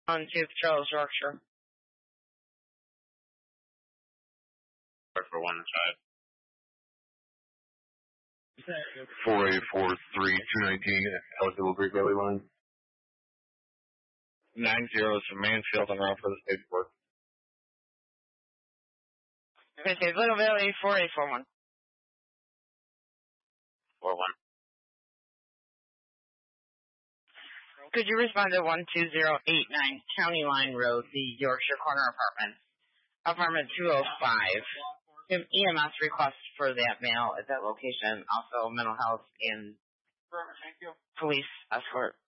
On to Charles, Yorkshire. For 15. 4843219 Ellisville Creek Railway Line. 90 from Mansfield and route for the state port. Okay, so Little Valley 4841. 41. Could you respond to 12089 County Line Road, the Yorkshire Corner Apartments, apartment 205? EMS request for that mail at that location. Also mental health and police escort.